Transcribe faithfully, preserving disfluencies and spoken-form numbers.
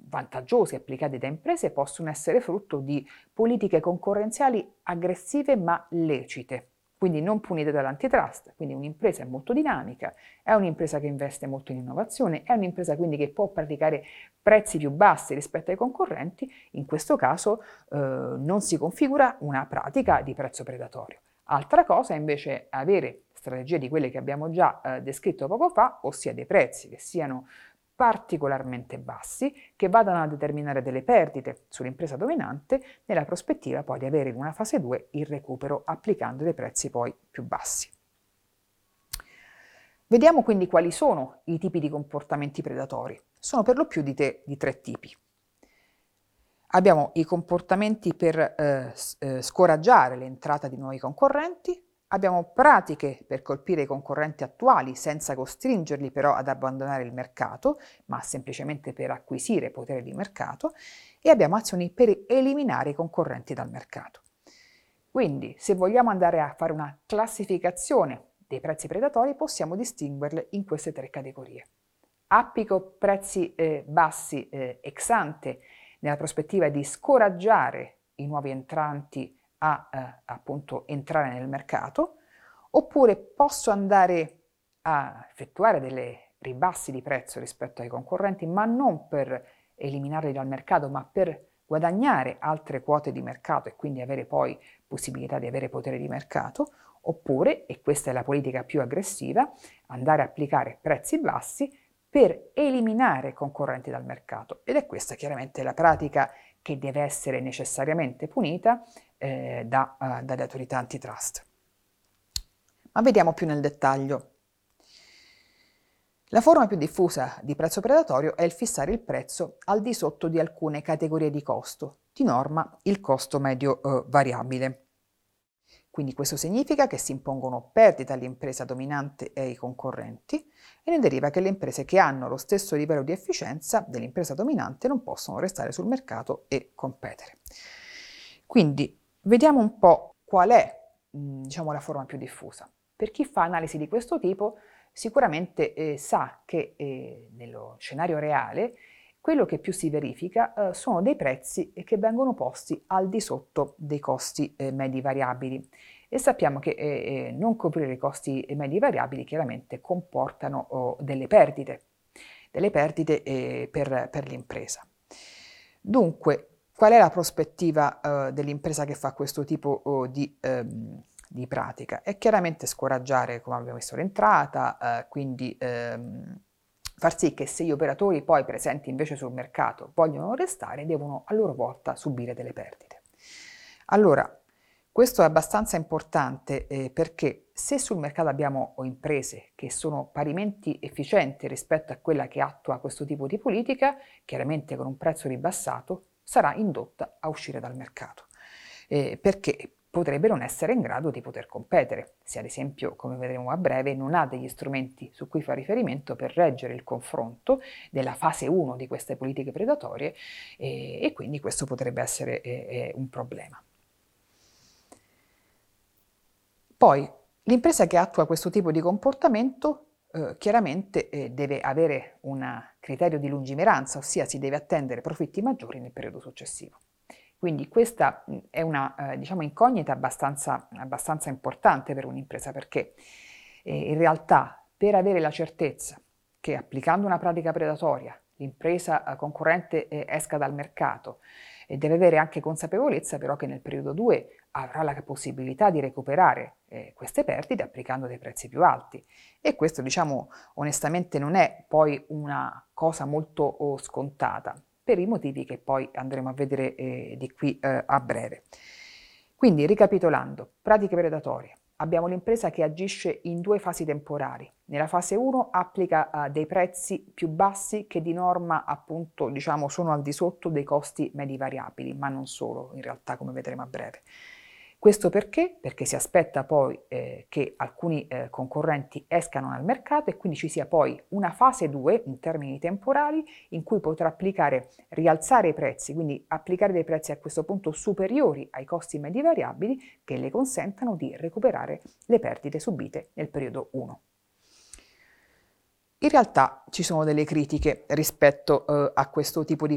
vantaggiosi applicati da imprese possono essere frutto di politiche concorrenziali aggressive ma lecite, quindi non punite dall'antitrust. Quindi un'impresa è molto dinamica, è un'impresa che investe molto in innovazione, è un'impresa quindi che può praticare prezzi più bassi rispetto ai concorrenti. In questo caso eh, non si configura una pratica di prezzo predatorio. Altra cosa è invece avere strategie di quelle che abbiamo già eh, descritto poco fa, ossia dei prezzi che siano particolarmente bassi, che vadano a determinare delle perdite sull'impresa dominante, nella prospettiva poi di avere in una fase due il recupero applicando dei prezzi poi più bassi. Vediamo quindi quali sono i tipi di comportamenti predatori. Sono per lo più di, te, di tre tipi. Abbiamo i comportamenti per eh, eh, scoraggiare l'entrata di nuovi concorrenti, abbiamo pratiche per colpire i concorrenti attuali senza costringerli però ad abbandonare il mercato, ma semplicemente per acquisire potere di mercato, e abbiamo azioni per eliminare i concorrenti dal mercato. Quindi, se vogliamo andare a fare una classificazione dei prezzi predatori, possiamo distinguerle in queste tre categorie. Applico prezzi eh, bassi eh, ex ante nella prospettiva di scoraggiare i nuovi entranti a eh, appunto entrare nel mercato, oppure posso andare a effettuare delle ribassi di prezzo rispetto ai concorrenti, ma non per eliminarli dal mercato, ma per guadagnare altre quote di mercato e quindi avere poi possibilità di avere potere di mercato, oppure, e questa è la politica più aggressiva, andare a applicare prezzi bassi per eliminare concorrenti dal mercato, ed è questa chiaramente la pratica che deve essere necessariamente punita eh, da, uh, dalle autorità antitrust. Ma vediamo più nel dettaglio. La forma più diffusa di prezzo predatorio è il fissare il prezzo al di sotto di alcune categorie di costo, di norma il costo medio eh, variabile. Quindi questo significa che si impongono perdite all'impresa dominante e ai concorrenti, e ne deriva che le imprese che hanno lo stesso livello di efficienza dell'impresa dominante non possono restare sul mercato e competere. Quindi vediamo un po' qual è, diciamo, la forma più diffusa. Per chi fa analisi di questo tipo sicuramente eh, sa che eh, nello scenario reale quello che più si verifica eh, sono dei prezzi che vengono posti al di sotto dei costi eh, medi variabili, e sappiamo che eh, non coprire i costi medi variabili chiaramente comportano oh, delle perdite, delle perdite eh, per, per l'impresa. Dunque, qual è la prospettiva eh, dell'impresa che fa questo tipo oh, di, ehm, di pratica? È chiaramente scoraggiare, come abbiamo visto, l'entrata, eh, quindi ehm, far sì che se gli operatori poi presenti invece sul mercato vogliono restare, devono a loro volta subire delle perdite. Allora, questo è abbastanza importante eh, perché se sul mercato abbiamo imprese che sono parimenti efficienti rispetto a quella che attua questo tipo di politica, chiaramente con un prezzo ribassato, sarà indotta a uscire dal mercato, eh, perché potrebbe non essere in grado di poter competere, se ad esempio, come vedremo a breve, non ha degli strumenti su cui fa riferimento per reggere il confronto della fase uno di queste politiche predatorie, eh, e quindi questo potrebbe essere eh, un problema. Poi, l'impresa che attua questo tipo di comportamento eh, chiaramente eh, deve avere un criterio di lungimiranza, ossia si deve attendere profitti maggiori nel periodo successivo. Quindi questa è una eh, diciamo, incognita abbastanza, abbastanza importante per un'impresa, perché eh, in realtà per avere la certezza che applicando una pratica predatoria l'impresa eh, concorrente eh, esca dal mercato, e deve avere anche consapevolezza però che nel periodo due avrà la possibilità di recuperare eh, queste perdite applicando dei prezzi più alti, e questo, diciamo, onestamente non è poi una cosa molto oh, scontata, per i motivi che poi andremo a vedere eh, di qui eh, a breve. Quindi, ricapitolando, pratiche predatorie. Abbiamo l'impresa che agisce in due fasi temporali. Nella fase uno applica uh, dei prezzi più bassi che di norma appunto diciamo sono al di sotto dei costi medi variabili, ma non solo in realtà, come vedremo a breve. Questo perché? Perché si aspetta poi eh, che alcuni eh, concorrenti escano dal mercato e quindi ci sia poi una fase due in termini temporali in cui potrà applicare, rialzare i prezzi, quindi applicare dei prezzi a questo punto superiori ai costi medi variabili che le consentano di recuperare le perdite subite nel periodo uno. In realtà ci sono delle critiche rispetto eh, a questo tipo di